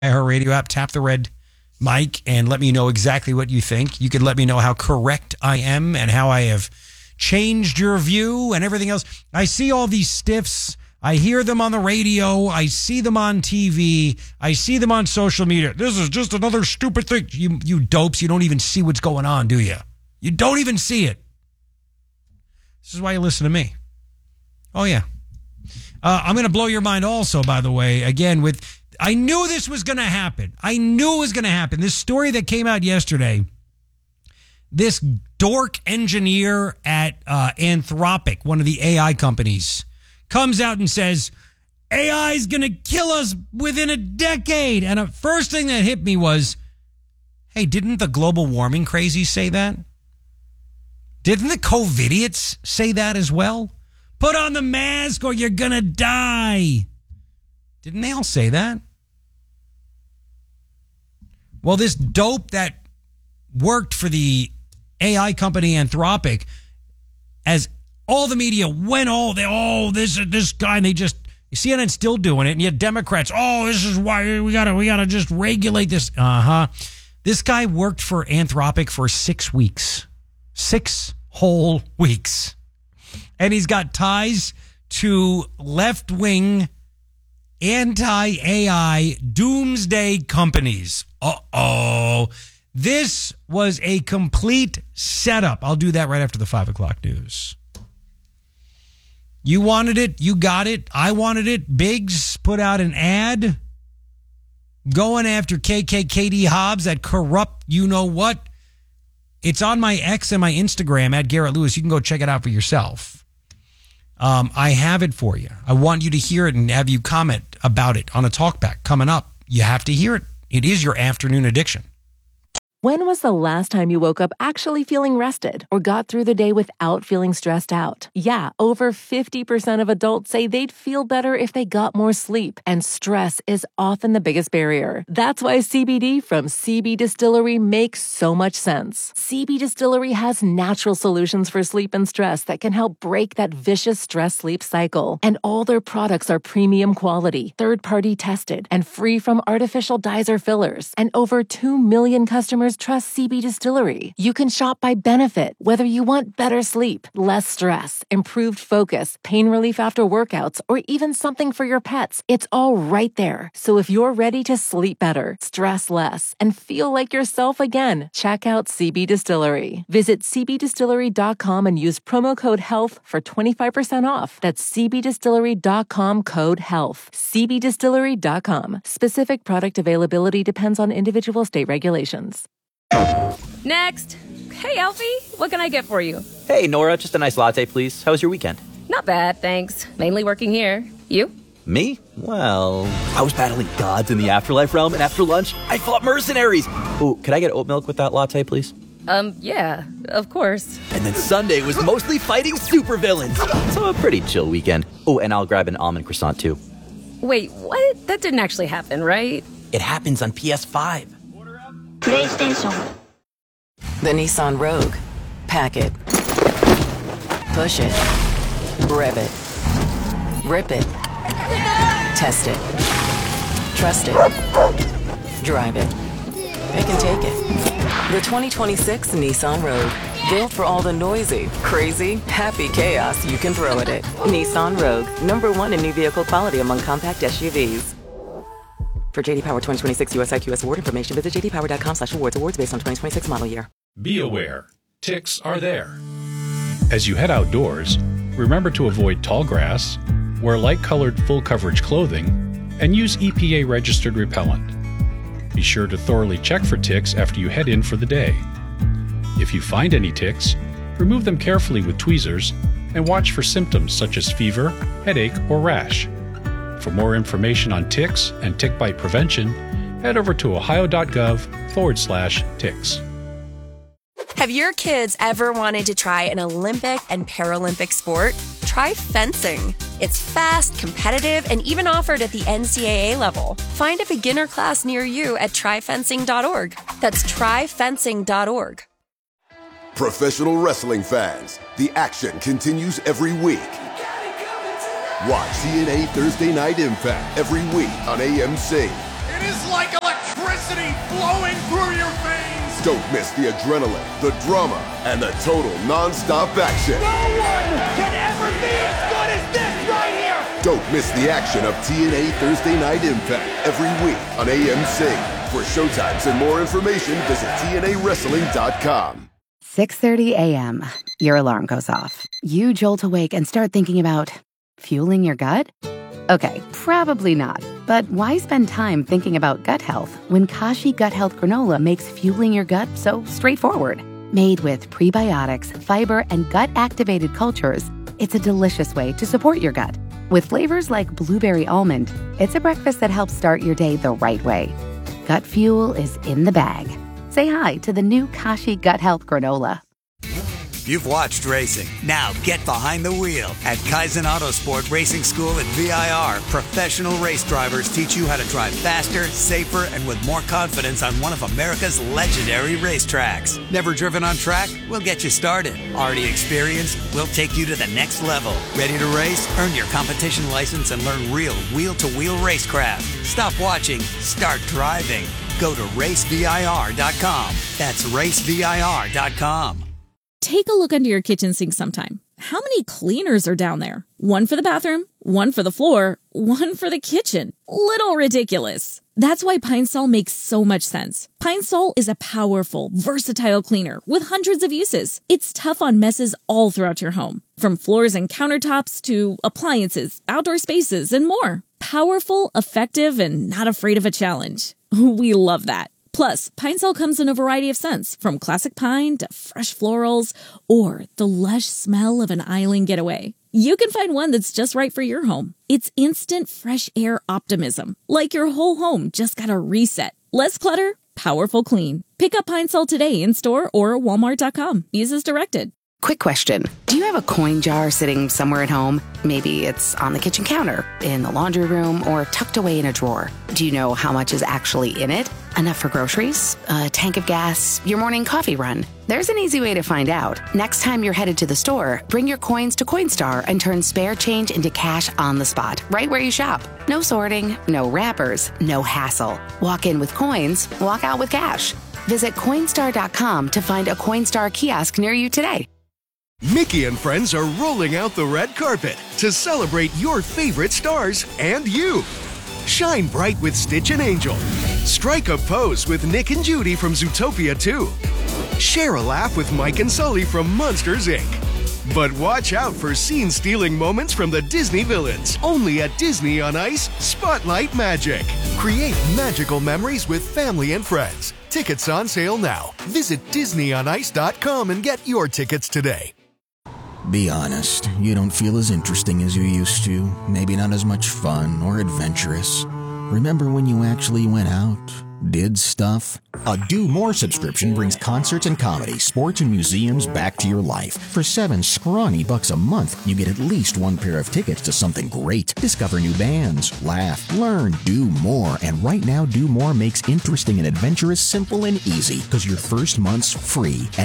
Her radio app, tap the red mic and let me know exactly what you think. You could let me know how correct I am and how I have changed your view and everything else. I see all these stiffs. I hear them on the radio. I see them on TV. I see them on social media. This is just another stupid thing. You dopes, you don't even see what's going on, do you? You don't even see it. This is why you listen to me. Oh, yeah. I'm going to blow your mind also, by the way, again, I knew this was going to happen. I knew it was going to happen. This story that came out yesterday, this dork engineer at Anthropic, one of the AI companies, comes out and says, AI is going to kill us within a decade. And the first thing that hit me was, hey, didn't the global warming crazies say that? Didn't the COVIDiots say that as well? Put on the mask or you're going to die. Didn't they all say that? Well, this dope that worked for the AI company Anthropic, as all the media went, this guy, and they just, CNN's still doing it, and yet Democrats, this is why we gotta just regulate this. This guy worked for Anthropic for 6 weeks. 6 whole weeks. And he's got ties to left-wing, anti-AI, doomsday companies. This was a complete setup. I'll do that right after the 5 o'clock news. You wanted it. You got it. I wanted it. Biggs put out an ad going after Katie Hobbs, that corrupt you-know-what. It's on my X and my Instagram, at Garrett Lewis. You can go check it out for yourself. I have it for you. I want you to hear it and have you comment about it on a talkback coming up. You have to hear it. It is your afternoon addiction. When was the last time you woke up actually feeling rested or got through the day without feeling stressed out? Yeah, over 50% of adults say they'd feel better if they got more sleep, and stress is often the biggest barrier. That's why CBD from CB Distillery makes so much sense. CB Distillery has natural solutions for sleep and stress that can help break that vicious stress-sleep cycle. And all their products are premium quality, third-party tested, and free from artificial dyes or fillers. And over 2 million customers trust CB Distillery. You can shop by benefit, whether you want better sleep, less stress, improved focus, pain relief after workouts, or even something for your pets. It's all right there. So if you're ready to sleep better, stress less, and feel like yourself again, check out CB Distillery. Visit cbdistillery.com and use promo code HEALTH for 25% off. That's cbdistillery.com, code HEALTH. cbdistillery.com. Specific product availability depends on individual state regulations. Next. Hey, Alfie, what can I get for you? Hey, Nora, just a nice latte, please. How was your weekend? Not bad, thanks. Mainly working here. You? Me? Well, I was battling gods in the afterlife realm, and after lunch, I fought mercenaries. Oh, could I get oat milk with that latte, please? Yeah, of course. And then Sunday was mostly fighting supervillains. So a pretty chill weekend. Oh, and I'll grab an almond croissant, too. Wait, what? That didn't actually happen, right? It happens on PS5. PlayStation. The Nissan Rogue. Pack it. Push it. Rev it. Rip it. Test it. Trust it. Drive it. Pick and take it. The 2026 Nissan Rogue. Built for all the noisy, crazy, happy chaos you can throw at it. Nissan Rogue. #1 in new vehicle quality among compact SUVs. For JD Power 2026 US IQS award information, visit jdpower.com/awards. Awards based on 2026 model year. Be aware, ticks are there. As you head outdoors, remember to avoid tall grass, wear light-colored full-coverage clothing, and use EPA-registered repellent. Be sure to thoroughly check for ticks after you head in for the day. If you find any ticks, remove them carefully with tweezers and watch for symptoms such as fever, headache, or rash. For more information on ticks and tick bite prevention, head over to ohio.gov/ticks. Have your kids ever wanted to try an Olympic and Paralympic sport? Try fencing. It's fast, competitive, and even offered at the NCAA level. Find a beginner class near you at tryfencing.org. That's tryfencing.org. Professional wrestling fans, the action continues every week. Watch TNA Thursday Night Impact every week on AMC. It is like a flowing through your veins. Don't miss the adrenaline, the drama, and the total non-stop action. No one can ever be as good as this right here. Don't miss the action of TNA Thursday Night Impact every week on AMC. For showtimes and more information, visit TNAWrestling.com. 6:30 a.m. Your alarm goes off. You jolt awake and start thinking about fueling your gut? Okay, probably not. But why spend time thinking about gut health when Kashi Gut Health Granola makes fueling your gut so straightforward? Made with prebiotics, fiber, and gut-activated cultures, it's a delicious way to support your gut. With flavors like blueberry almond, it's a breakfast that helps start your day the right way. Gut fuel is in the bag. Say hi to the new Kashi Gut Health Granola. You've watched racing. Now get behind the wheel. At Kaizen Autosport Racing School at VIR, professional race drivers teach you how to drive faster, safer, and with more confidence on one of America's legendary racetracks. Never driven on track? We'll get you started. Already experienced? We'll take you to the next level. Ready to race? Earn your competition license and learn real wheel-to-wheel racecraft. Stop watching. Start driving. Go to racevir.com. That's racevir.com. Take a look under your kitchen sink sometime. How many cleaners are down there? One for the bathroom, one for the floor, one for the kitchen. Little ridiculous. That's why Pine Sol makes so much sense. Pine Sol is a powerful, versatile cleaner with hundreds of uses. It's tough on messes all throughout your home, from floors and countertops to appliances, outdoor spaces, and more. Powerful, effective, and not afraid of a challenge. We love that. Plus, Pine Sol comes in a variety of scents, from classic pine to fresh florals, or the lush smell of an island getaway. You can find one that's just right for your home. It's instant fresh air optimism, like your whole home just got a reset. Less clutter, powerful clean. Pick up Pine Sol today in store or walmart.com. Use as directed. Quick question. Do you have a coin jar sitting somewhere at home? Maybe it's on the kitchen counter, in the laundry room, or tucked away in a drawer. Do you know how much is actually in it? Enough for groceries? A tank of gas? Your morning coffee run? There's an easy way to find out. Next time you're headed to the store, bring your coins to Coinstar and turn spare change into cash on the spot, right where you shop. No sorting, no wrappers, no hassle. Walk in with coins, walk out with cash. Visit Coinstar.com to find a Coinstar kiosk near you today. Mickey and friends are rolling out the red carpet to celebrate your favorite stars and you. Shine bright with Stitch and Angel. Strike a pose with Nick and Judy from Zootopia 2. Share a laugh with Mike and Sully from Monsters, Inc. But watch out for scene-stealing moments from the Disney villains. Only at Disney on Ice, Spotlight Magic. Create magical memories with family and friends. Tickets on sale now. Visit DisneyOnIce.com and get your tickets today. Be honest, you don't feel as interesting as you used to. Maybe not as much fun or adventurous. Remember when you actually went out? Did stuff? A Do More subscription brings concerts and comedy, sports and museums back to your life. For $7 scrawny a month, you get at least one pair of tickets to something great. Discover new bands, laugh, learn, do more. And right now, Do More makes interesting and adventurous simple and easy, because your first month's free at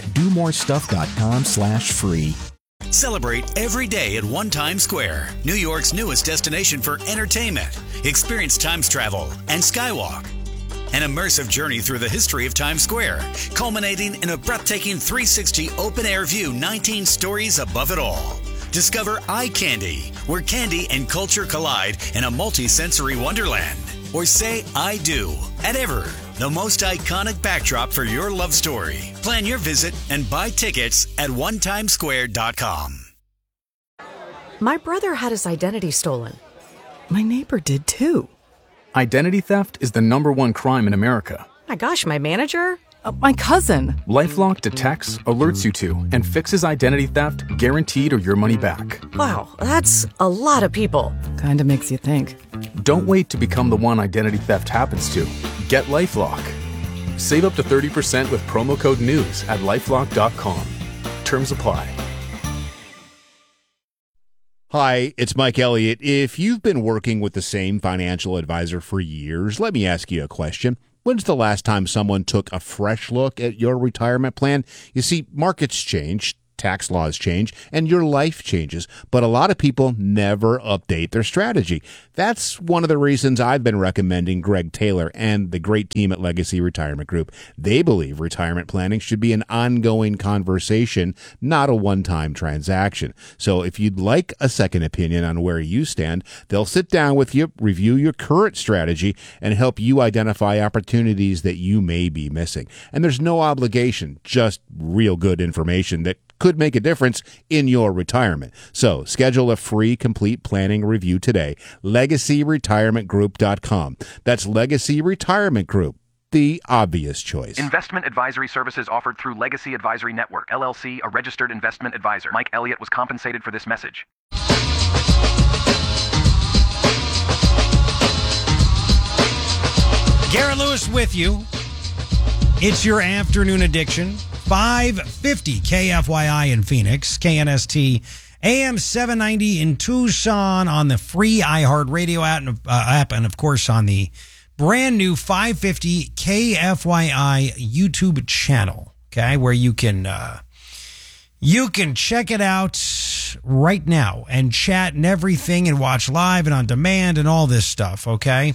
domorestuff.com/free. Celebrate every day at One Times Square, New York's newest destination for entertainment. Experience Times travel and Skywalk. An immersive journey through the history of Times Square, culminating in a breathtaking 360 open-air view 19 stories above it all. Discover Eye Candy, where candy and culture collide in a multi-sensory wonderland. Or say I do at Ever, the most iconic backdrop for your love story. Plan your visit and buy tickets at onetimesquare.com. My brother had his identity stolen. My neighbor did too. Identity theft is the #1 crime in America. My gosh, my manager? My cousin. LifeLock detects, alerts you to, and fixes identity theft, guaranteed or your money back. Wow, that's a lot of people. Kinda makes you think. Don't wait to become the one identity theft happens to. Get LifeLock. Save up to 30% with promo code NEWS at LifeLock.com. Terms apply. Hi, it's Mike Elliott. If you've been working with the same financial advisor for years, let me ask you a question. When's the last time someone took a fresh look at your retirement plan? You see, markets change, tax laws change, and your life changes. But a lot of people never update their strategy. That's one of the reasons I've been recommending Greg Taylor and the great team at Legacy Retirement Group. They believe retirement planning should be an ongoing conversation, not a one-time transaction. So if you'd like a second opinion on where you stand, they'll sit down with you, review your current strategy, and help you identify opportunities that you may be missing. And there's no obligation, just real good information that could make a difference in your retirement. So schedule a free complete planning review today. LegacyRetirementGroup.com. That's Legacy Retirement Group, the obvious choice. Investment advisory services offered through Legacy Advisory Network, LLC, a registered investment advisor. Mike Elliott was compensated for this message. Garrett Lewis with you. It's your afternoon addiction. 550 KFYI in Phoenix, KNST AM 790 in Tucson on the free iHeartRadio app, and of course on the brand new 550 KFYI YouTube channel. Okay, where you can check it out right now and chat and everything and watch live and on demand and all this stuff. Okay.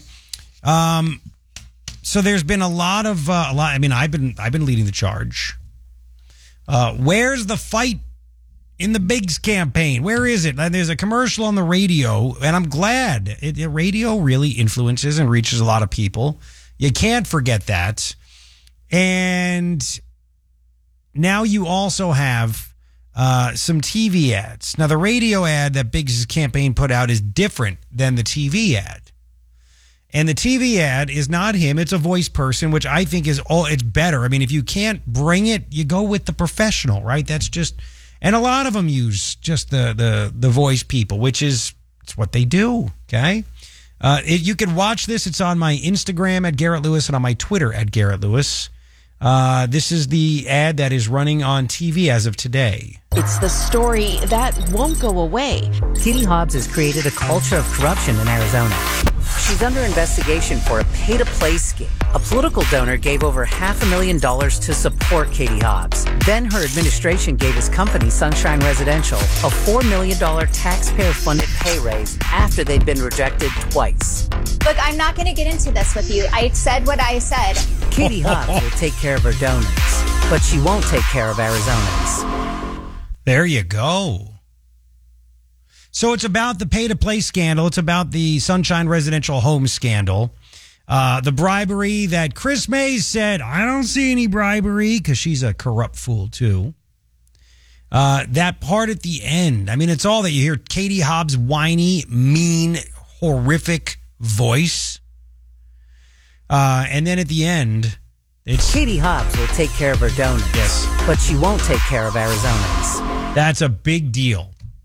So there's been a lot. I mean, I've been leading the charge. Where's the fight in the Bigs campaign? Where is it? There's a commercial on the radio, and I'm glad. Radio really influences and reaches a lot of people. You can't forget that. And now you also have some TV ads. Now, the radio ad that Biggs' campaign put out is different than the TV ad. And the TV ad is not him. It's a voice person, which I think it's better. I mean, if you can't bring it, you go with the professional, right? That's just, and a lot of them use just the voice people, which is, it's what they do. Okay. You can watch this. It's on my Instagram at Garrett Lewis and on my Twitter at Garrett Lewis. This is the ad that is running on TV as of today. It's the story that won't go away. Katie Hobbs has created a culture of corruption in Arizona. She's under investigation for a pay-to-play scheme. A political donor gave over $500,000 to support Katie Hobbs. Then her administration gave his company, Sunshine Residential, a $4 million taxpayer-funded pay raise after they'd been rejected twice. Look, I'm not going to get into this with you. I said what I said. Katie Hobbs will take care of her donors, but she won't take care of Arizonans. There you go. So it's about the pay-to-play scandal. It's about the Sunshine Residential Home scandal. The bribery that Chris Mays said, I don't see any bribery, because she's a corrupt fool, too. That part at the end, I mean, it's all that you hear. Katie Hobbs' whiny, mean, horrific voice. And then at the end, it's... Katie Hobbs will take care of her donors, yes, but she won't take care of Arizonans. That's a big deal.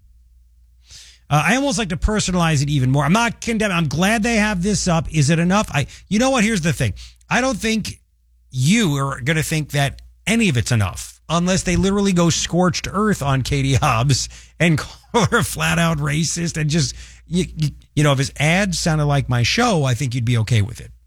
I almost like to personalize it even more. I'm not condemning. I'm glad they have this up. Is it enough? You know what? Here's the thing. I don't think you are going to think that any of it's enough unless they literally go scorched earth on Katie Hobbs and call her flat out racist and just, you know, if his ad sounded like my show, I think you'd be okay with it.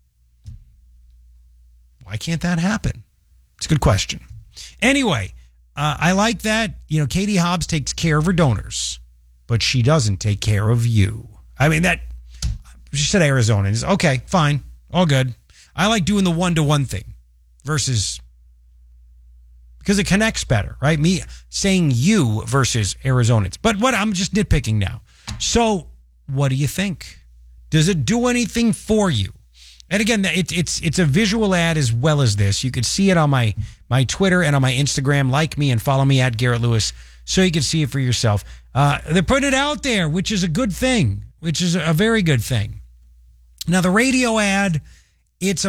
Why can't that happen? It's a good question. Anyway, I like that, you know, Katie Hobbs takes care of her donors, but she doesn't take care of you. I mean, she said Arizonans. Okay, fine. All good. I like doing the one-to-one thing versus, because it connects better, right? Me saying you versus Arizonans. But I'm just nitpicking now. So what do you think? Does it do anything for you? And again, it's a visual ad as well as this. You could see it on my Twitter and on my Instagram. Like me and follow me at Garrett Lewis so you can see it for yourself. They're putting it out there, which is a good thing, which is a very good thing. Now, the radio ad, it's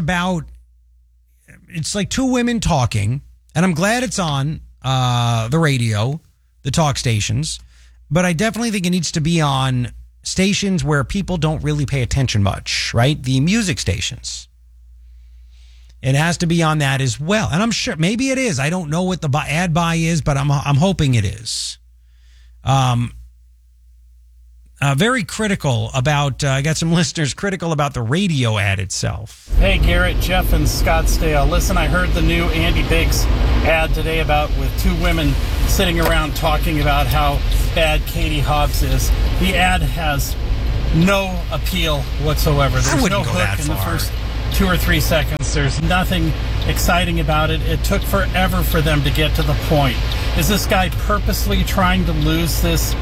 like two women talking, and I'm glad it's on the radio, the talk stations, but I definitely think it needs to be on stations where people don't really pay attention much, right? The music stations. It has to be on that as well. And I'm sure, maybe it is. I don't know what the ad buy is, but I'm hoping it is. very critical about, I got some listeners critical about the radio ad itself. Hey, Garrett, Jeff, and Scottsdale. Listen, I heard the new Andy Biggs ad today with two women sitting around talking about how bad Katie Hobbs is. The ad has no appeal whatsoever. There's no hook in the first 2 or 3 seconds. There's nothing exciting about it. It took forever for them to get to the point. Is this guy purposely trying to lose this?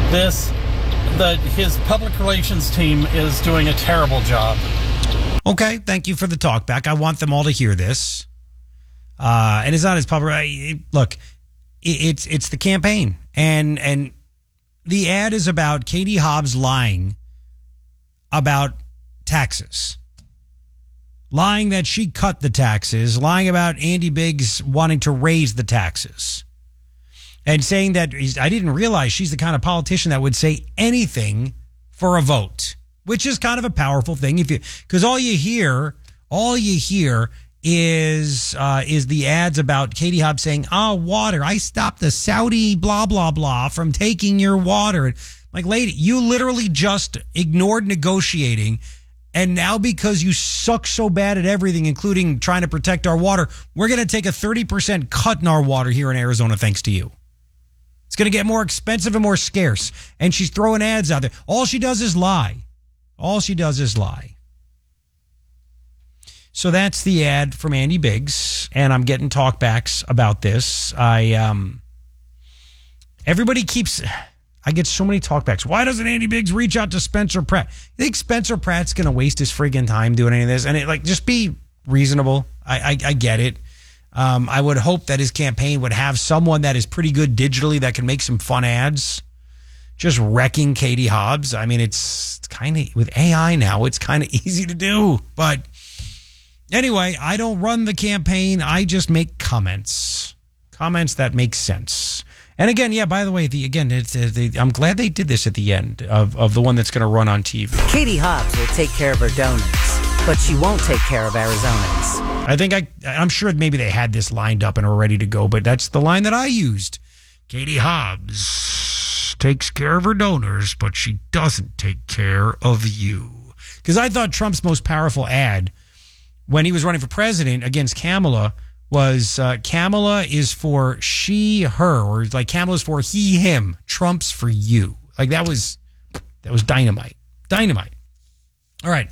His public relations team is doing a terrible job. Okay, thank you for the talk back. I want them all to hear this. And it's not as public. Look, it's the campaign, and the ad is about Katie Hobbs lying about taxes, lying that she cut the taxes, lying about Andy Biggs wanting to raise the taxes. And saying that I didn't realize she's the kind of politician that would say anything for a vote, which is kind of a powerful thing. Because all you hear is the ads about Katie Hobbs saying, water, I stopped the Saudi blah, blah, blah from taking your water. Like, lady, you literally just ignored negotiating. And now because you suck so bad at everything, including trying to protect our water, we're going to take a 30% cut in our water here in Arizona thanks to you. It's going to get more expensive and more scarce. And she's throwing ads out there. All she does is lie. So that's the ad from Andy Biggs. And I'm getting talkbacks about this. I get so many talkbacks. Why doesn't Andy Biggs reach out to Spencer Pratt? You think Spencer Pratt's going to waste his friggin' time doing any of this? And just be reasonable. I get it. I would hope that his campaign would have someone that is pretty good digitally that can make some fun ads. Just wrecking Katie Hobbs. I mean, it's kind of, with AI now, it's kind of easy to do. But anyway, I don't run the campaign. I just make comments that make sense. And again, yeah, by the way, I'm glad they did this at the end of the one that's going to run on TV. Katie Hobbs will take care of her donors, but she won't take care of Arizonans. I'm sure maybe they had this lined up and are ready to go, but that's the line that I used. Katie Hobbs takes care of her donors, but she doesn't take care of you. Because I thought Trump's most powerful ad when he was running for president against Kamala was Kamala is for she, her, or like Kamala's for he, him. Trump's for you. Like that was dynamite. Dynamite. All right.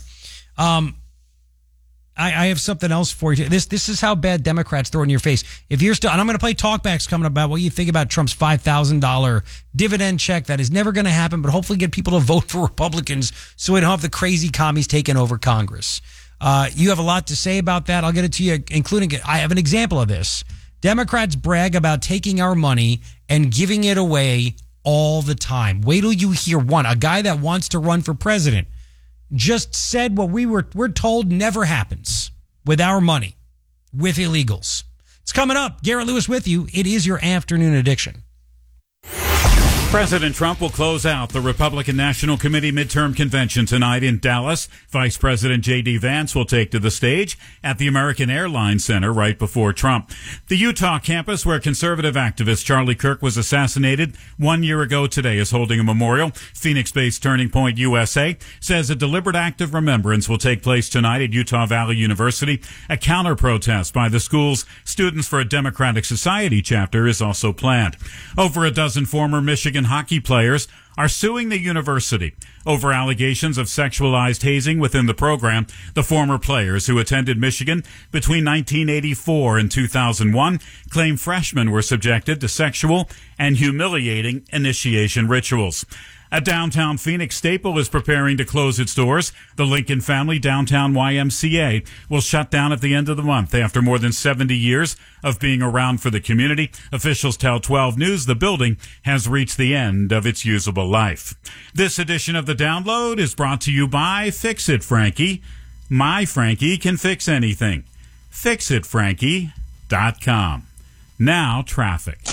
I have something else for you. This is how bad Democrats throw in your face. If you're still, and I'm going to play talkbacks coming about what you think about Trump's $5,000 dividend check. That is never going to happen, but hopefully get people to vote for Republicans so we don't have the crazy commies taking over Congress. You have a lot to say about that. I'll get it to you, including, I have an example of this. Democrats brag about taking our money and giving it away all the time. Wait till you hear one. A guy that wants to run for president just said what we're told never happens with our money, with illegals. It's coming up. Garrett Lewis with you. It is your afternoon addiction. President Trump will close out the Republican National Committee midterm convention tonight in Dallas. Vice President J.D. Vance will take to the stage at the American Airlines Center right before Trump. The Utah campus where conservative activist Charlie Kirk was assassinated 1 year ago today is holding a memorial. Phoenix-based Turning Point USA says a deliberate act of remembrance will take place tonight at Utah Valley University. A counter-protest by the school's Students for a Democratic Society chapter is also planned. Over a dozen former Michigan hockey players are suing the university over allegations of sexualized hazing within the program. The former players who attended Michigan between 1984 and 2001 claim freshmen were subjected to sexual and humiliating initiation rituals. A downtown Phoenix staple is preparing to close its doors. The Lincoln Family Downtown YMCA will shut down at the end of the month after more than 70 years of being around for the community. Officials tell 12 News the building has reached the end of its usable life. This edition of The Download is brought to you by Fix It Frankie. My Frankie can fix anything. FixItFrankie.com. Now, traffic.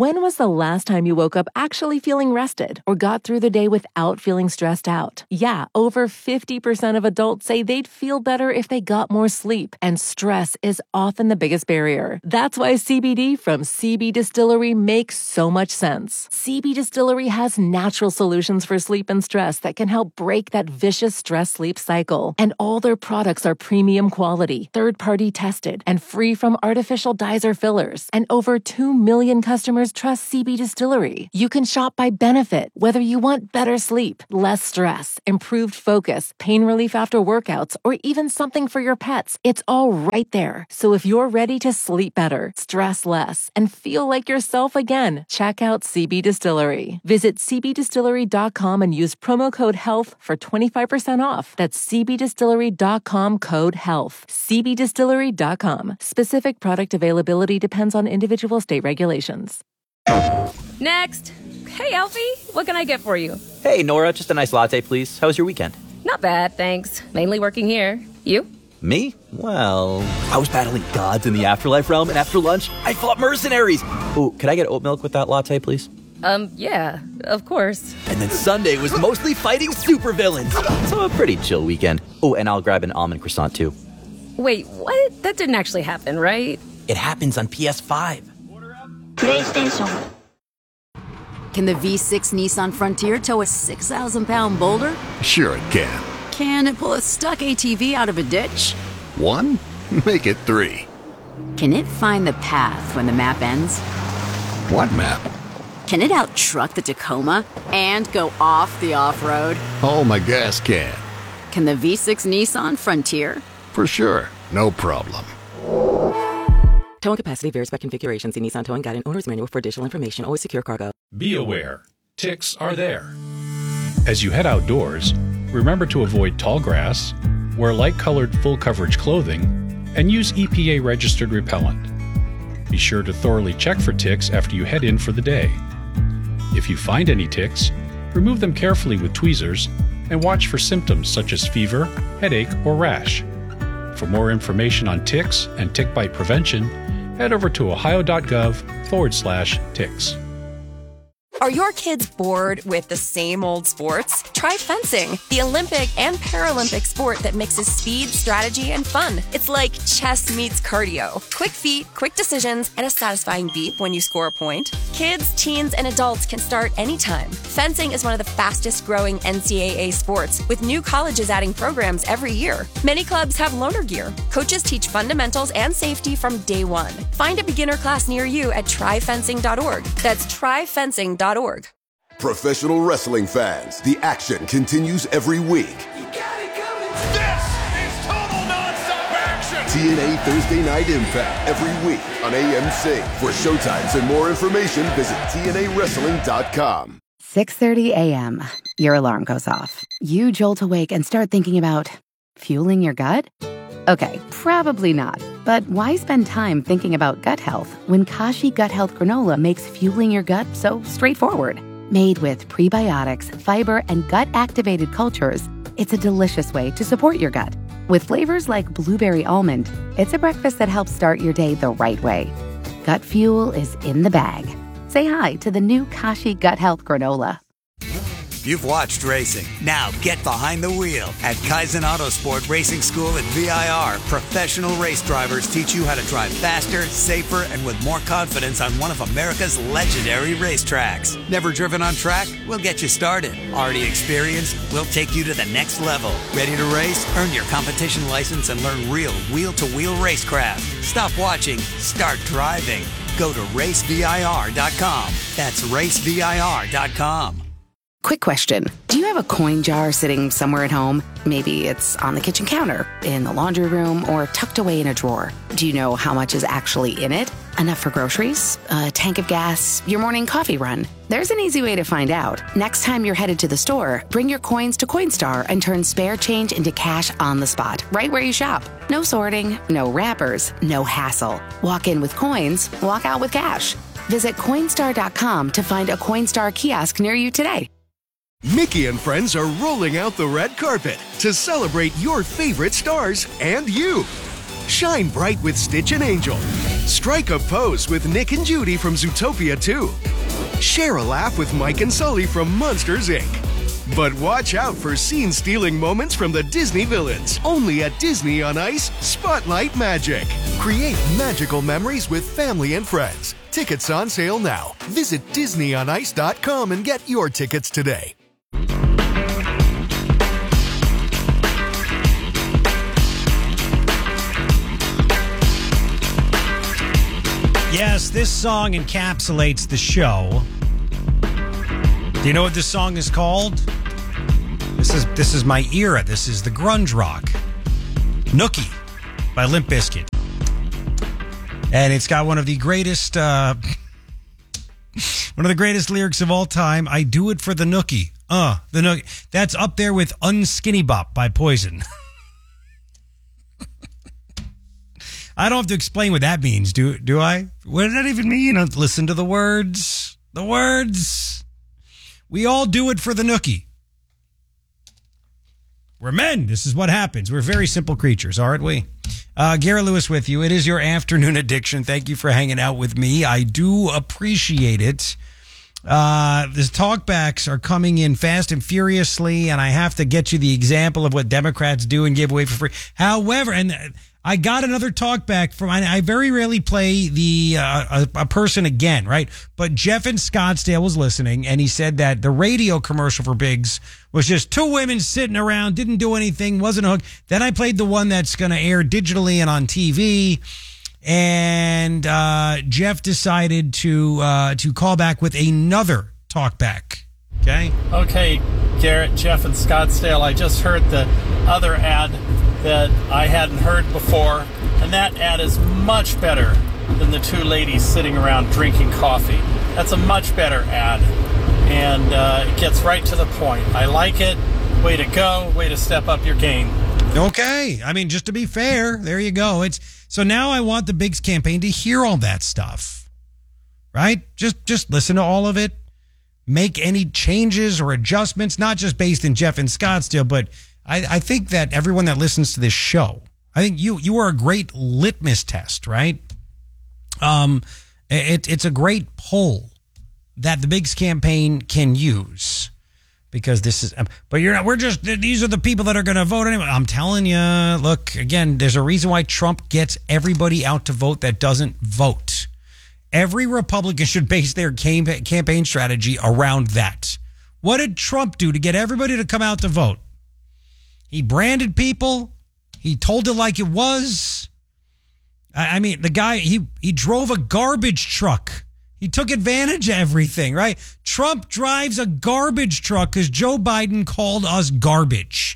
When was the last time you woke up actually feeling rested or got through the day without feeling stressed out? Yeah, over 50% of adults say they'd feel better if they got more sleep, and stress is often the biggest barrier. That's why CBD from CB Distillery makes so much sense. CB Distillery has natural solutions for sleep and stress that can help break that vicious stress-sleep cycle. And all their products are premium quality, third-party tested, and free from artificial dyes or fillers. And over 2 million customers trust CB Distillery. You can shop by benefit, whether you want better sleep, less stress, improved focus, pain relief after workouts, or even something for your pets. It's all right there. So if you're ready to sleep better, stress less, and feel like yourself again, check out CB Distillery. Visit cbdistillery.com and use promo code HEALTH for 25% off. That's cbdistillery.com, code HEALTH. cbdistillery.com. Specific product availability depends on individual state regulations. Next. Hey, Alfie, what can I get for you? Hey, Nora, just a nice latte, please. How was your weekend? Not bad, thanks. Mainly working here. You? Me? Well, I was battling gods in the afterlife realm, and after lunch, I fought mercenaries. Ooh, could I get oat milk with that latte, please? Yeah, of course. And then Sunday was mostly fighting supervillains. So a pretty chill weekend. Oh, and I'll grab an almond croissant, too. Wait, what? That didn't actually happen, right? It happens on PS5. PlayStation. Can the V6 Nissan Frontier tow a 6,000-pound boulder? Sure it can. Can it pull a stuck ATV out of a ditch? 1? Make it 3. Can it find the path when the map ends? What map? Can it out-truck the Tacoma and go off the off-road? Oh, my gas can. Can the V6 Nissan Frontier? For sure. No problem. Towing capacity varies by configuration. See Nissan Towing Guide and Owner's Manual for additional information. Always secure cargo. Be aware, ticks are there. As you head outdoors, remember to avoid tall grass, wear light-colored full-coverage clothing, and use EPA-registered repellent. Be sure to thoroughly check for ticks after you head in for the day. If you find any ticks, remove them carefully with tweezers and watch for symptoms such as fever, headache, or rash. For more information on ticks and tick bite prevention, head over to ohio.gov/ticks. Are your kids bored with the same old sports? Try fencing, the Olympic and Paralympic sport that mixes speed, strategy, and fun. It's like chess meets cardio. Quick feet, quick decisions, and a satisfying beep when you score a point. Kids, teens, and adults can start anytime. Fencing is one of the fastest growing NCAA sports, with new colleges adding programs every year. Many clubs have loaner gear. Coaches teach fundamentals and safety from day one. Find a beginner class near you at tryfencing.org. That's tryfencing.org. Professional wrestling fans, the action continues every week. This is total nonstop action. TNA Thursday Night Impact every week on AMC. For showtimes and more information, visit TNAWrestling.com. 6:30 a.m. Your alarm goes off. You jolt awake and start thinking about fueling your gut? Okay, probably not. But why spend time thinking about gut health when Kashi Gut Health Granola makes fueling your gut so straightforward? Made with prebiotics, fiber, and gut-activated cultures, it's a delicious way to support your gut. With flavors like blueberry almond, it's a breakfast that helps start your day the right way. Gut fuel is in the bag. Say hi to the new Kashi Gut Health Granola. You've watched racing. Now get behind the wheel. At Kaizen Autosport Racing School at VIR, professional race drivers teach you how to drive faster, safer, and with more confidence on one of America's legendary racetracks. Never driven on track? We'll get you started. Already experienced? We'll take you to the next level. Ready to race? Earn your competition license and learn real wheel-to-wheel racecraft. Stop watching. Start driving. Go to racevir.com. That's racevir.com. Quick question. Do you have a coin jar sitting somewhere at home? Maybe it's on the kitchen counter, in the laundry room, or tucked away in a drawer. Do you know how much is actually in it? Enough for groceries? A tank of gas? Your morning coffee run? There's an easy way to find out. Next time you're headed to the store, bring your coins to Coinstar and turn spare change into cash on the spot, right where you shop. No sorting, no wrappers, no hassle. Walk in with coins, walk out with cash. Visit Coinstar.com to find a Coinstar kiosk near you today. Mickey and friends are rolling out the red carpet to celebrate your favorite stars and you. Shine bright with Stitch and Angel. Strike a pose with Nick and Judy from Zootopia 2. Share a laugh with Mike and Sully from Monsters, Inc. But watch out for scene-stealing moments from the Disney villains. Only at Disney on Ice, Spotlight Magic. Create magical memories with family and friends. Tickets on sale now. Visit DisneyOnIce.com and get your tickets today. Yes, this song encapsulates the show. Do you know what this song is called? This is my era. This is the grunge rock. Nookie by Limp Bizkit. And it's got one of the greatest lyrics of all time. I do it for the nookie. The nookie. That's up there with Unskinny Bop by Poison. I don't have to explain what that means, do I? What does that even mean? Listen to the words. The words. We all do it for the nookie. We're men. This is what happens. We're very simple creatures, aren't we? Garrett Lewis with you. It is your afternoon addiction. Thank you for hanging out with me. I do appreciate it. The talkbacks are coming in fast and furiously, and I have to get you the example of what Democrats do and give away for free. However, and I got another talkback from, I very rarely play a person again, right? But Jeff in Scottsdale was listening, and he said that the radio commercial for Biggs was just two women sitting around, didn't do anything, wasn't a hook. Then I played the one that's going to air digitally and on TV. And Jeff decided to call back with another talkback. Okay? Okay, Garrett, Jeff in Scottsdale. I just heard the other ad that I hadn't heard before, and that ad is much better than the two ladies sitting around drinking coffee. That's a much better ad, and it gets right to the point. I like it. Way to go. Way to step up your game. Okay. I mean, just to be fair, there you go. So now I want the Biggs campaign to hear all that stuff, right? Just listen to all of it. Make any changes or adjustments, not just based in Jeff in Scottsdale, but I think that everyone that listens to this show, I think you are a great litmus test, right? It's a great poll that the Biggs campaign can use, because this is, but these are the people that are going to vote anyway. I'm telling you, look, again, there's a reason why Trump gets everybody out to vote that doesn't vote. Every Republican should base their campaign strategy around that. What did Trump do to get everybody to come out to vote? He branded people. He told it like it was. I mean, the guy, he drove a garbage truck. He took advantage of everything, right? Trump drives a garbage truck because Joe Biden called us garbage.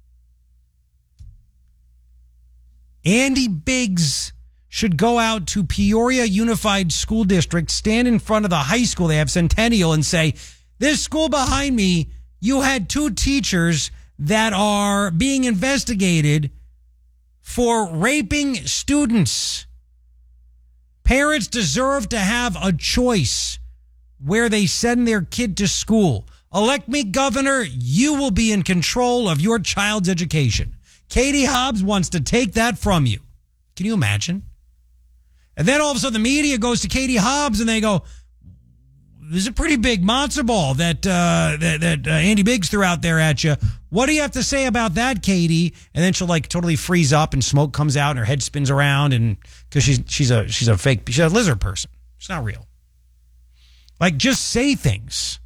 Andy Biggs should go out to Peoria Unified School District, stand in front of the high school they have, Centennial, and say, this school behind me, you had two teachers that are being investigated for raping students. Parents deserve to have a choice where they send their kid to school. Elect me governor, you will be in control of your child's education. Katie Hobbs wants to take that from you. Can you imagine? And then all of a sudden the media goes to Katie Hobbs and they go, there's a pretty big matzo ball that Andy Biggs threw out there at you. What do you have to say about that, Katie? And then she'll like totally freeze up and smoke comes out and her head spins around, and because she's a fake, she's a lizard person. She's not real. Like, just say things.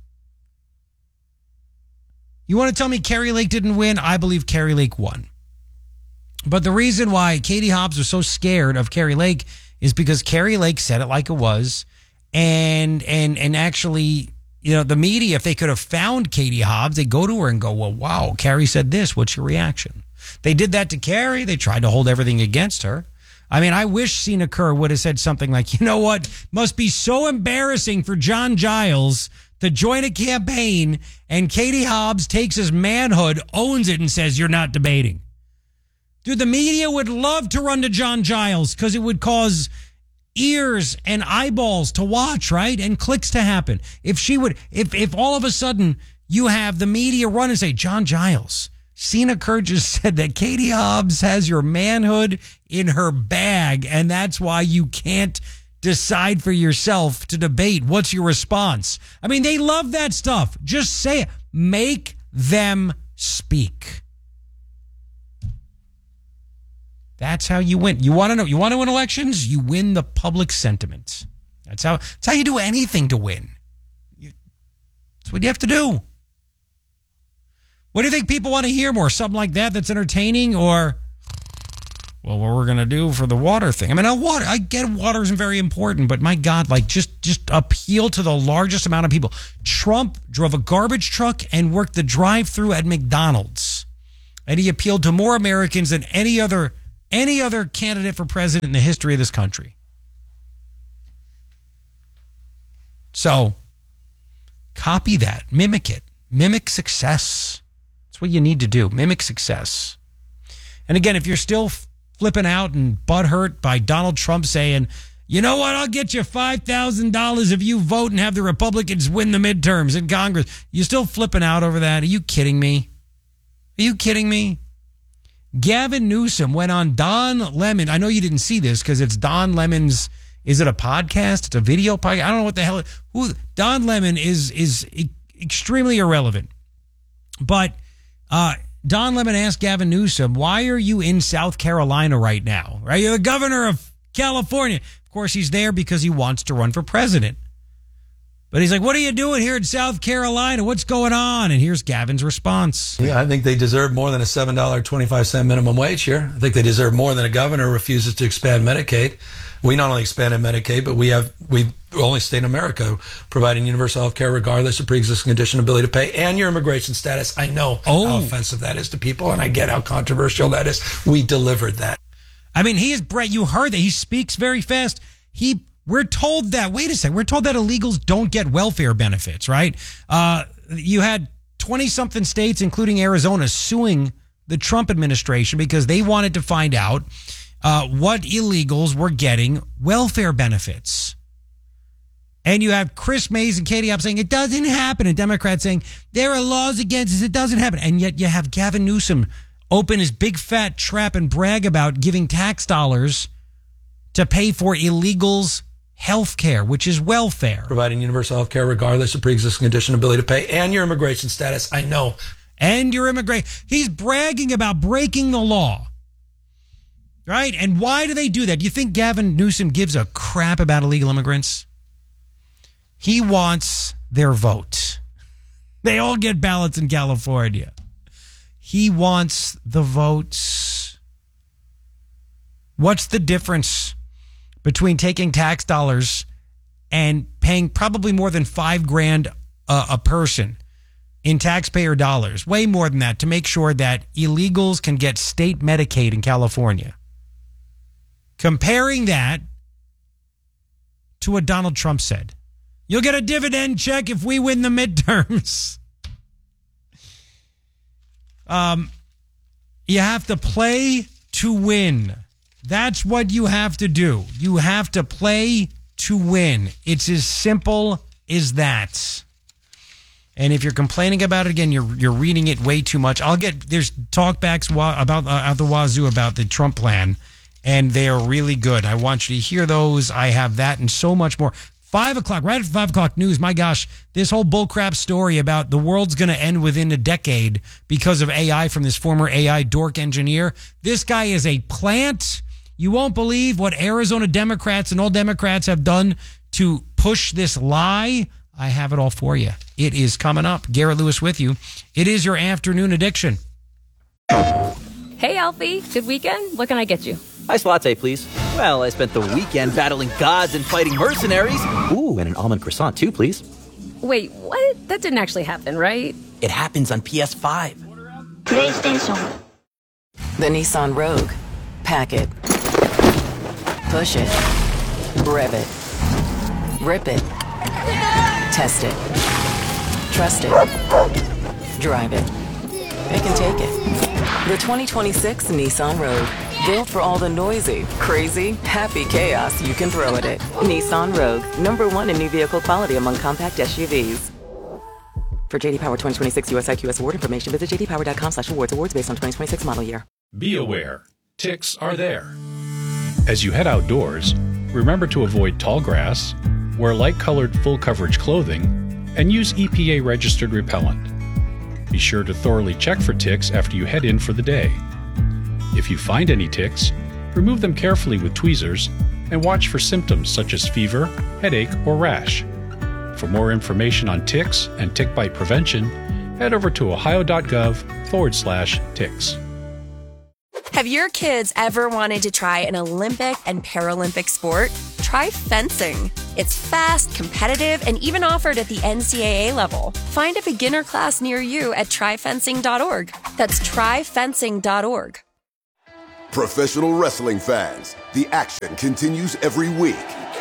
You want to tell me Kari Lake didn't win? I believe Kari Lake won. But the reason why Katie Hobbs was so scared of Kari Lake is because Kari Lake said it like it was. And actually, you know, the media, if they could have found Katie Hobbs, they go to her and go, well, wow, Kari said this. What's your reaction? They did that to Kari. They tried to hold everything against her. I mean, I wish Sina Kerr would have said something like, you know what? Must be so embarrassing for John Giles to join a campaign, and Katie Hobbs takes his manhood, owns it, and says, you're not debating. Dude, the media would love to run to John Giles because it would cause ears and eyeballs to watch, right? And clicks to happen. If all of a sudden you have the media run and say, John Giles, Sina Kurt just said that Katie Hobbs has your manhood in her bag, and that's why you can't decide for yourself to debate. What's your response? I mean, they love that stuff. Just say it. Make them speak. That's how you win. You want to know? You want to win elections? You win the public sentiment. That's how you do anything to win. That's what you have to do. What do you think people want to hear more? Something like that that's entertaining, or, well, what we're going to do for the water thing? I mean, I get water isn't very important, but my God, like just appeal to the largest amount of people. Trump drove a garbage truck and worked the drive-through at McDonald's, and he appealed to more Americans than any other candidate for president in the history of this country. So, copy that, mimic it, mimic success. That's what you need to do. Mimic success. And again, if you're still flipping out and butthurt by Donald Trump saying, you know what, I'll get you $5,000 if you vote and have the Republicans win the midterms in Congress. You still flipping out over that? Are you kidding me? Are you kidding me? Gavin Newsom went on Don Lemon. I know you didn't see this because it's Don Lemon's. Is it a podcast? It's a video podcast? I don't know what the hell. Don Lemon is extremely irrelevant. But Don Lemon asked Gavin Newsom, why are you in South Carolina right now? Right? You're the governor of California. Of course, he's there because he wants to run for president. But he's like, what are you doing here in South Carolina? What's going on? And here's Gavin's response. Yeah, I think they deserve more than a $7.25 minimum wage here. I think they deserve more than a governor who refuses to expand Medicaid. We not only expanded Medicaid, but we've only state in America providing universal health care regardless of pre-existing condition, ability to pay, and your immigration status. I know how offensive that is to people, and I get how controversial that is. We delivered that. I mean, you heard that. He speaks very fast. We're told that, wait a second, we're told that illegals don't get welfare benefits, right? You had 20-something states, including Arizona, suing the Trump administration because they wanted to find out what illegals were getting welfare benefits. And you have Chris Mays and Katie Hobbs saying it doesn't happen, and Democrats saying there are laws against this, it doesn't happen. And yet you have Gavin Newsom open his big fat trap and brag about giving tax dollars to pay for illegals' health care, which is welfare. Providing universal health care regardless of pre-existing condition, ability to pay, and your immigration status. I know. And your immigration. He's bragging about breaking the law. Right? And why do they do that? Do you think Gavin Newsom gives a crap about illegal immigrants? He wants their vote. They all get ballots in California. He wants the votes. What's the difference between taking tax dollars and paying probably more than $5,000 a person in taxpayer dollars? Way more than that, to make sure that illegals can get state Medicaid in California. Comparing that to what Donald Trump said. You'll get a dividend check if we win the midterms. You have to play to win. That's what you have to do. You have to play to win. It's as simple as that. And if you're complaining about it again, you're reading it way too much. There's talkbacks about out the wazoo about the Trump plan, and they are really good. I want you to hear those. I have that and so much more. 5 o'clock, right after 5 o'clock news. My gosh, this whole bullcrap story about the world's going to end within a decade because of AI from this former AI dork engineer. This guy is a plant. You won't believe what Arizona Democrats and all Democrats have done to push this lie. I have it all for you. It is coming up. Garrett Lewis with you. It is your afternoon addiction. Hey, Alfie. Good weekend? What can I get you? Iced latte, please. Well, I spent the weekend battling gods and fighting mercenaries. Ooh, and an almond croissant, too, please. Wait, what? That didn't actually happen, right? It happens on PS5. PlayStation. The Nissan Rogue. Pack it. Push it. Rev it. Rip it. Test it. Trust it. Drive it. It can take it. The 2026 Nissan Rogue. Built for all the noisy, crazy, happy chaos you can throw at it. Nissan Rogue. #1 in new vehicle quality among compact SUVs. For JD Power 2026 US IQS award information, visit jdpower.com/awards. Awards based on 2026 model year. Be aware, ticks are there. As you head outdoors, remember to avoid tall grass, wear light-colored full-coverage clothing, and use EPA-registered repellent. Be sure to thoroughly check for ticks after you head in for the day. If you find any ticks, remove them carefully with tweezers and watch for symptoms such as fever, headache, or rash. For more information on ticks and tick bite prevention, head over to ohio.gov/ticks. Have your kids ever wanted to try an Olympic and Paralympic sport? Try fencing. It's fast, competitive, and even offered at the NCAA level. Find a beginner class near you at tryfencing.org. That's tryfencing.org. Professional wrestling fans, the action continues every week.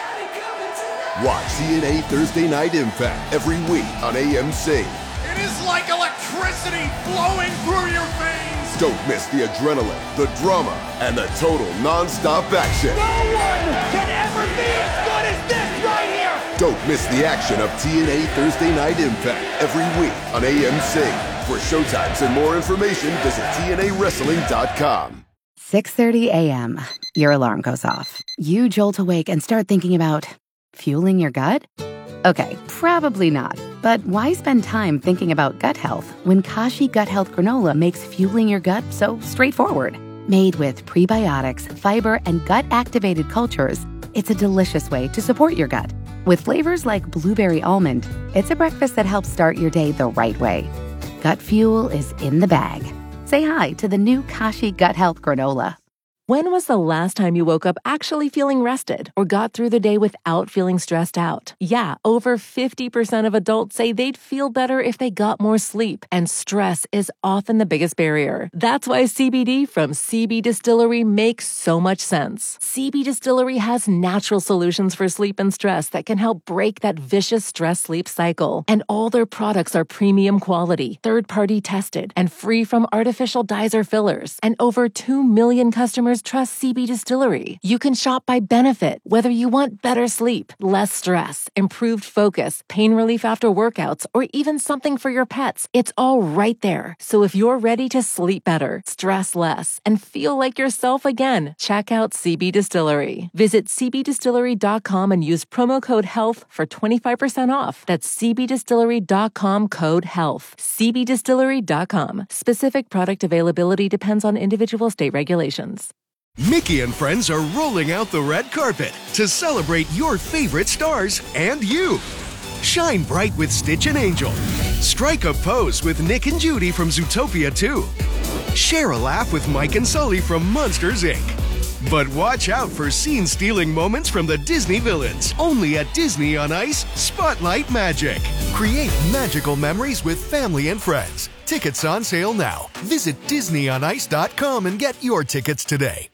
Watch TNA Thursday Night Impact every week on AMC. It is like electricity flowing through your veins. Don't miss the adrenaline, the drama, and the total non-stop action. No one can ever be as good as this right here. Don't miss the action of TNA Thursday Night Impact every week on AMC. For showtimes and more information, visit TNAWrestling.com. 6:30 a.m. Your alarm goes off. You jolt awake and start thinking about fueling your gut? Okay, probably not. But why spend time thinking about gut health when Kashi Gut Health Granola makes fueling your gut so straightforward? Made with prebiotics, fiber, and gut-activated cultures, it's a delicious way to support your gut. With flavors like blueberry almond, it's a breakfast that helps start your day the right way. Gut fuel is in the bag. Say hi to the new Kashi Gut Health Granola. When was the last time you woke up actually feeling rested or got through the day without feeling stressed out? Yeah, over 50% of adults say they'd feel better if they got more sleep, and stress is often the biggest barrier. That's why CBD from CB Distillery makes so much sense. CB Distillery has natural solutions for sleep and stress that can help break that vicious stress-sleep cycle. And all their products are premium quality, third-party tested, and free from artificial dyes or fillers. And over 2 million customers trust CB Distillery. You can shop by benefit, whether you want better sleep, less stress, improved focus, pain relief after workouts, or even something for your pets. It's all right there. So if you're ready to sleep better, stress less, and feel like yourself again, check out CB Distillery. Visit cbdistillery.com and use promo code HEALTH for 25% off. That's cbdistillery.com, code HEALTH. cbdistillery.com. Specific product availability depends on individual state regulations. Mickey and friends are rolling out the red carpet to celebrate your favorite stars and you. Shine bright with Stitch and Angel. Strike a pose with Nick and Judy from Zootopia 2. Share a laugh with Mike and Sully from Monsters, Inc. But watch out for scene-stealing moments from the Disney villains. Only at Disney on Ice Spotlight Magic. Create magical memories with family and friends. Tickets on sale now. Visit DisneyOnIce.com and get your tickets today.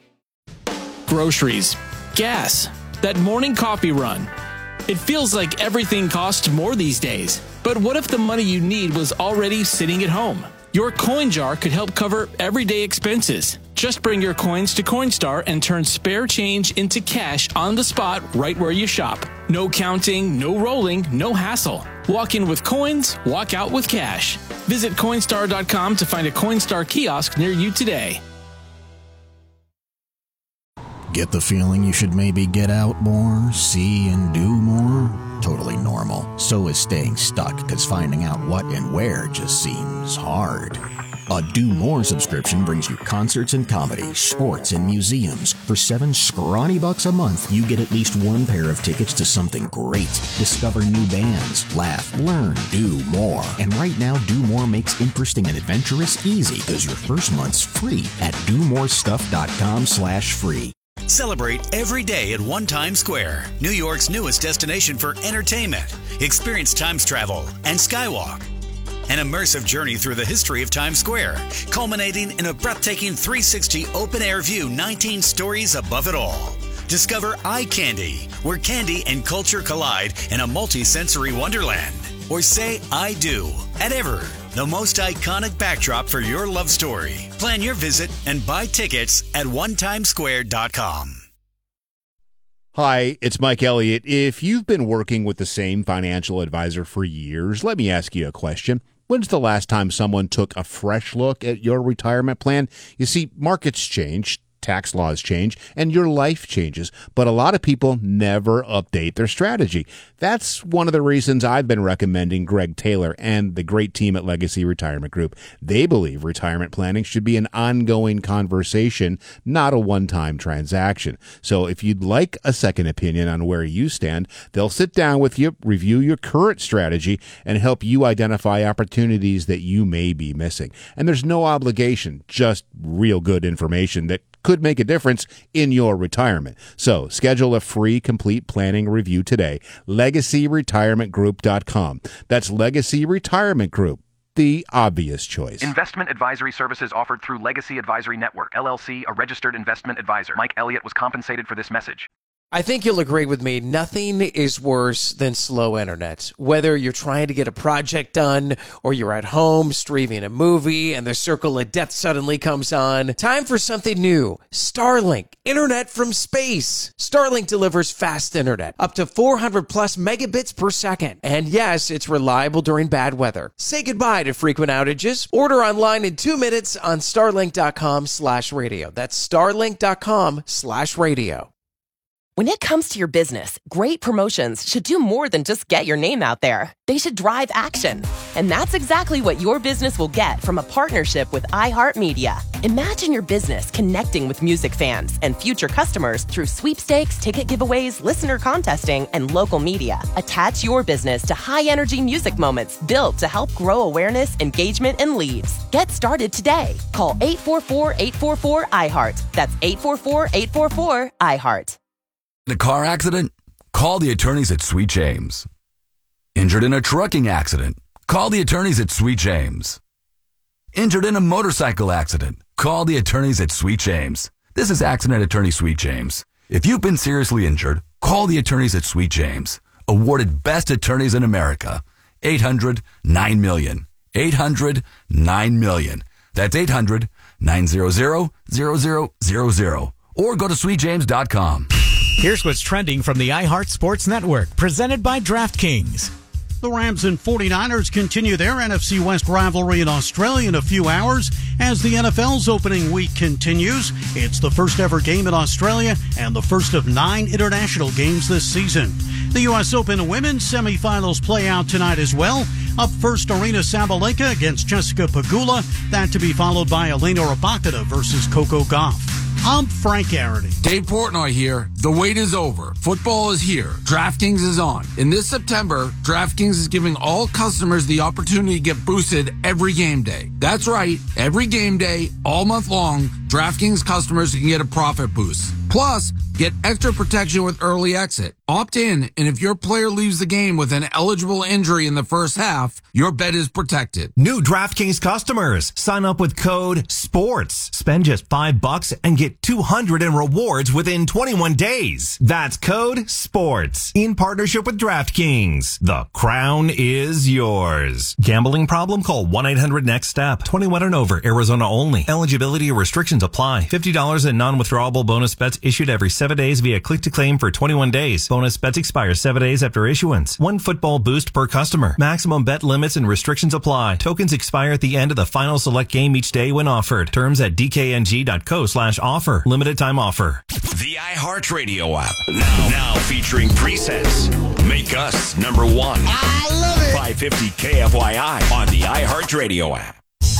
Groceries, gas, that morning coffee run. It feels like everything costs more these days. But what if the money you need was already sitting at home? Your coin jar could help cover everyday expenses. Just bring your coins to Coinstar and turn spare change into cash on the spot right where you shop. No counting, no rolling, no hassle. Walk in with coins, walk out with cash. Visit Coinstar.com to find a Coinstar kiosk near you today. Get the feeling you should maybe get out more, see and do more? Totally normal. So is staying stuck, because finding out what and where just seems hard. A Do More subscription brings you concerts and comedy, sports and museums. For $7 scrawny bucks a month, you get at least one pair of tickets to something great. Discover new bands, laugh, learn, do more. And right now, Do More makes interesting and adventurous easy, because your first month's free at domorestuff.com/free. Celebrate every day at One Times Square, New York's newest destination for entertainment. Experience Times Travel and Skywalk. An immersive journey through the history of Times Square, culminating in a breathtaking 360 open-air view 19 stories above it all. Discover Eye Candy, where candy and culture collide in a multi-sensory wonderland. Or say I do at Ever, the most iconic backdrop for your love story. Plan your visit and buy tickets at onetimesquare.com. Hi, it's Mike Elliott. If you've been working with the same financial advisor for years, let me ask you a question. When's the last time someone took a fresh look at your retirement plan? You see, markets change, tax laws change, and your life changes, but a lot of people never update their strategy. That's one of the reasons I've been recommending Greg Taylor and the great team at Legacy Retirement Group. They believe retirement planning should be an ongoing conversation, not a one-time transaction. So if you'd like a second opinion on where you stand, they'll sit down with you, review your current strategy, and help you identify opportunities that you may be missing. And there's no obligation, just real good information that could make a difference in your retirement. So schedule a free complete planning review today. LegacyRetirementGroup.com. That's Legacy Retirement Group, the obvious choice. Investment advisory services offered through Legacy Advisory Network, LLC, a registered investment advisor. Mike Elliott was compensated for this message. I think you'll agree with me. Nothing is worse than slow internet. Whether you're trying to get a project done or you're at home streaming a movie and the circle of death suddenly comes on. Time for something new. Starlink. Internet from space. Starlink delivers fast internet. Up to 400 plus megabits per second. And yes, it's reliable during bad weather. Say goodbye to frequent outages. Order online in 2 minutes on starlink.com/radio. That's starlink.com/radio. When it comes to your business, great promotions should do more than just get your name out there. They should drive action. And that's exactly what your business will get from a partnership with iHeartMedia. Imagine your business connecting with music fans and future customers through sweepstakes, ticket giveaways, listener contesting, and local media. Attach your business to high-energy music moments built to help grow awareness, engagement, and leads. Get started today. Call 844-844-IHEART. That's 844-844-IHEART. In a car accident? Call the attorneys at Sweet James. Injured in a trucking accident? Call the attorneys at Sweet James. Injured in a motorcycle accident? Call the attorneys at Sweet James. This is Accident Attorney Sweet James. If you've been seriously injured, call the attorneys at Sweet James. Awarded Best Attorneys in America. 800-9-MILLION. 800-9-MILLION. That's 800-900-0000. Or go to sweetjames.com. Here's what's trending from the iHeart Sports Network, presented by DraftKings. The Rams and 49ers continue their NFC West rivalry in Australia in a few hours as the NFL's opening week continues. It's the first ever game in Australia and the first of 9 international games this season. The U.S. Open women's semifinals play out tonight as well. Up first, Aryna Sabalenka against Jessica Pegula. That to be followed by Elena Rybakina versus Coco Gauff. I'm Frank Arity. Dave Portnoy here. The wait is over. Football is here. DraftKings is on. In this September, DraftKings is giving all customers the opportunity to get boosted every game day. That's right. Every game day, all month long, DraftKings customers can get a profit boost. Plus, get extra protection with early exit. Opt in, and if your player leaves the game with an eligible injury in the first half, your bet is protected. New DraftKings customers, sign up with code SPORTS. Spend just $5 and get $200 in rewards within 21 days. That's code SPORTS. In partnership with DraftKings. The crown is yours. Gambling problem? Call 1-800-NEXT-STEP. 21 and over. Arizona only. Eligibility restrictions apply. $50 in non-withdrawable bonus bets issued every 7 days via click-to-claim for 21 days. Bonus bets expire 7 days after issuance. 1 football boost per customer. Maximum bet limits and restrictions apply. Tokens expire at the end of the final select game each day when offered. Terms at dkng.co/offer. Limited time offer. The iHeartRadio app. Now featuring presets. Make us number one. I love it. 550 KFYI on the iHeartRadio app.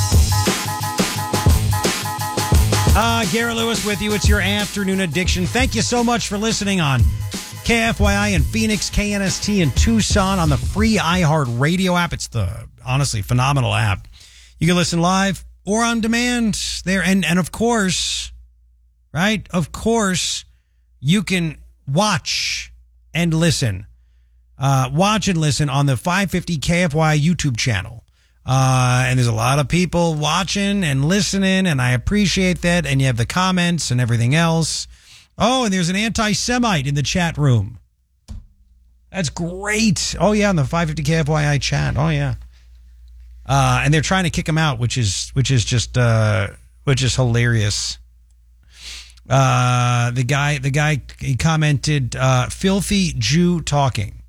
Garrett Lewis with you. It's your afternoon addiction. Thank you so much for listening on KFYI in Phoenix, KNST in Tucson on the free iHeart Radio app. It's the honestly phenomenal app. You can listen live or on demand there. And of course, right? Of course, you can watch and listen. Watch and listen on the 550 KFYI YouTube channel. And there's a lot of people watching and listening, and I appreciate that. And you have the comments and everything else. Oh, and there's an anti-Semite in the chat room. That's great. Oh, yeah, on the 550 KFYI chat. Oh, yeah. And they're trying to kick him out, which is hilarious. The guy he commented, filthy Jew talking.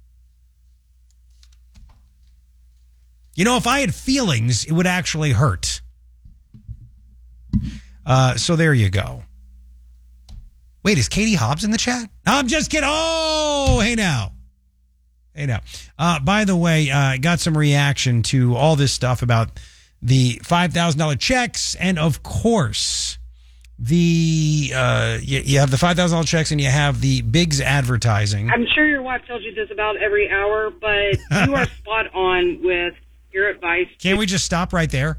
You know, if I had feelings, it would actually hurt. So there you go. Wait, is Katie Hobbs in the chat? I'm just kidding. Oh, hey now. By the way, I got some reaction to all this stuff about the $5,000 checks. And of course, you have the $5,000 checks and you have the Biggs advertising. I'm sure your wife tells you this about every hour, but you are spot on with your advice. Can't we just stop right there?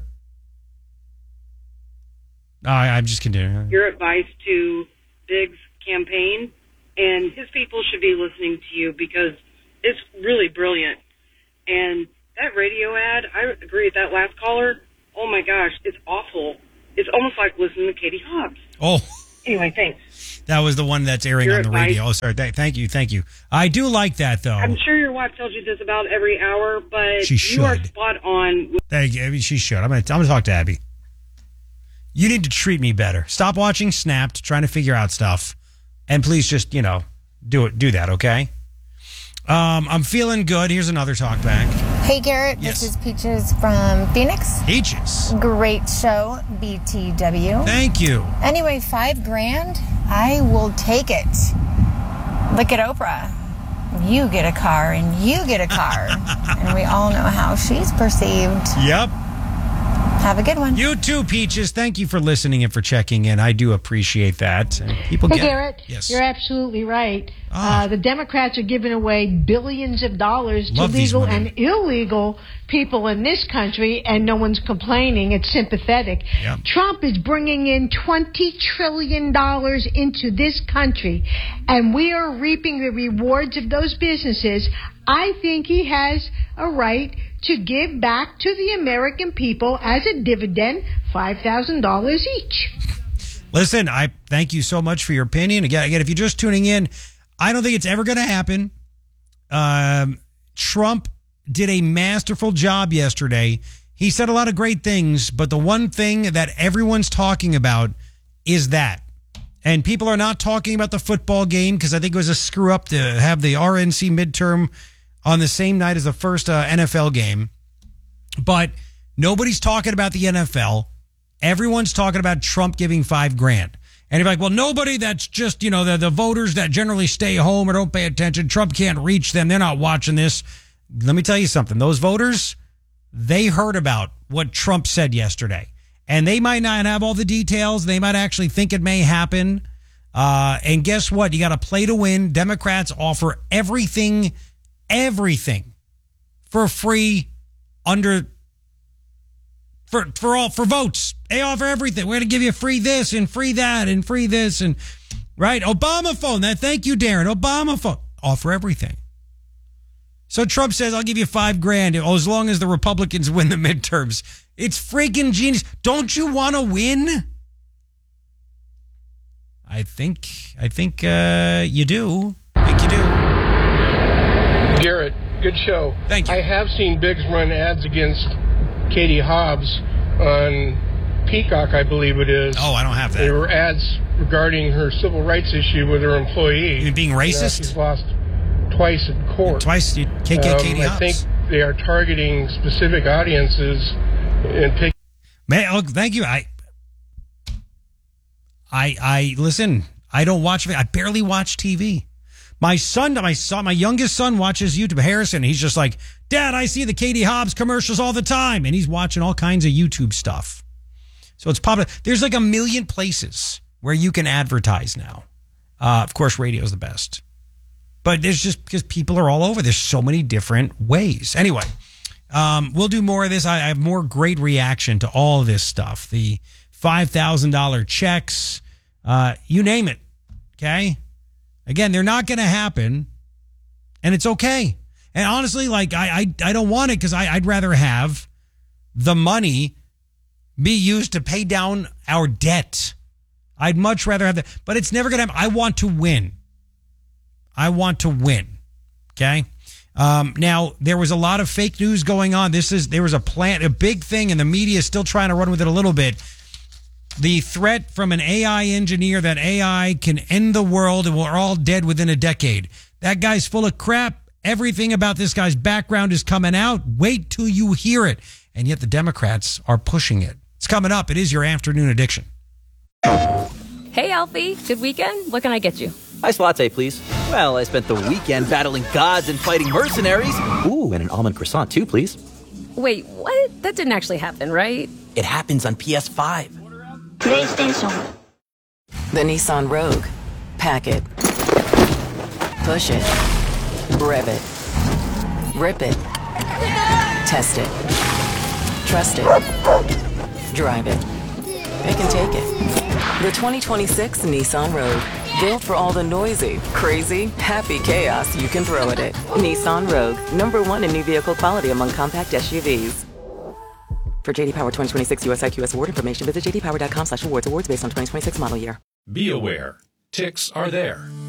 I'm just continuing. Your advice to Biggs' campaign, and his people should be listening to you because it's really brilliant. And that radio ad, I agree with that last caller. Oh my gosh, it's awful. It's almost like listening to Katie Hobbs. Oh. Anyway, thanks. That was the one that's airing Your on the advice. radio. Oh, sorry. Thank you. I do like that, though. I'm sure your wife tells you this about every hour, but She you are should. spot on. Thank you. She should. I'm gonna talk to Abby. You need to treat me better. Stop watching Snapped, trying to figure out stuff, and please just do that, okay? I'm feeling good. Here's another talk back. Hey Garrett, Yes. This is Peaches from Phoenix. Peaches. Great show, BTW. Thank you. Anyway, $5,000, I will take it. Look at Oprah. You get a car and you get a car. And we all know how she's perceived. Yep. Have a good one. You too, Peaches. Thank you for listening and for checking in. I do appreciate that. And people Hey, get Garrett, Yes. you're absolutely right. The Democrats are giving away billions of dollars to Love these legal women. and illegal people in this country, and no one's complaining. It's sympathetic. Yep. Trump is bringing in $20 trillion into this country, and we are reaping the rewards of those businesses. I think he has a right to give back to the American people as a dividend $5,000 each. Listen, I thank you so much for your opinion. Again, if you're just tuning in, I don't think it's ever going to happen. Trump did a masterful job yesterday. He said a lot of great things, but the one thing that everyone's talking about is that. And people are not talking about the football game because I think it was a screw up to have the RNC midterm on the same night as the first NFL game. But nobody's talking about the NFL. Everyone's talking about Trump giving $5,000. And you're like, well, nobody that's just, the voters that generally stay home or don't pay attention. Trump can't reach them. They're not watching this. Let me tell you something. Those voters, they heard about what Trump said yesterday. And they might not have all the details. They might actually think it may happen. And guess what? You got to play to win. Democrats offer everything for free for votes. They offer everything. We're going to give you free this and free that and free this and right. Obama phone. Thank you, Darren. Obama phone. Offer everything. So Trump says, I'll give you $5,000 as long as the Republicans win the midterms. It's freaking genius. Don't you want to win? I think you do. I think you do. Garrett, good show. Thank you. I have seen Biggs run ads against Katie Hobbs on Peacock, I believe it is. Oh, I don't have that. There were ads regarding her civil rights issue with her employee. You being racist? She's lost twice in court. Twice? You can't get Katie Hobbs. I think they are targeting specific audiences and pick. Man, look, thank you. I listen. I don't watch. I barely watch TV. My youngest son watches YouTube. Harrison. He's just like, Dad, I see the Katie Hobbs commercials all the time, and he's watching all kinds of YouTube stuff. So it's popular. There's like a million places where you can advertise now. Of course, radio is the best, but there's just because people are all over. There's so many different ways. Anyway, we'll do more of this. I have more great reaction to all of this stuff. The $5,000 checks, you name it. Okay. Again, they're not going to happen, and it's okay. And honestly, like I don't want it because I'd rather have the money be used to pay down our debt. I'd much rather have that, but it's never going to happen. I want to win. Okay. Now there was a lot of fake news going on. There was a big thing, and the media is still trying to run with it a little bit. The threat from an AI engineer that AI can end the world and we're all dead within a decade. That guy's full of crap. Everything about this guy's background is coming out. Wait till you hear it. And yet the Democrats are pushing it. It's coming up. It is your afternoon addiction. Hey, Alfie. Good weekend? What can I get you? Iced latte, please. Well, I spent the weekend battling gods and fighting mercenaries. Ooh, and an almond croissant, too, please. Wait, what? That didn't actually happen, right? It happens on PS5. PlayStation. The Nissan Rogue. Pack it. Push it. Rev it. Rip it. Test it. Trust it. Drive it. It can take it. The 2026 Nissan Rogue. Built for all the noisy, crazy, happy chaos you can throw at it. Nissan Rogue. #1 in new vehicle quality among compact SUVs. For JD Power 2026 US IQS award information, visit jdpower.com/awards. Awards based on 2026 model year. Be aware. Ticks are there.